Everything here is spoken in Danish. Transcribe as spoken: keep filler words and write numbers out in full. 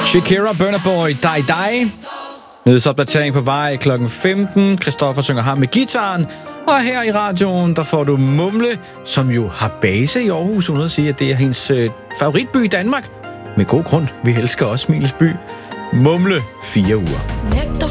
Shakira, Burna Boy, Die Die. Nyhedsopdatering på vej klokken femten. Christoffer synger ham med gitaren. Og her i radioen, der får du Mumle, som jo har base i Aarhus. Hun vil sige, at det er hendes øh, favoritby i Danmark. Med god grund. Vi elsker også Smilets by. Mumle, fire uger.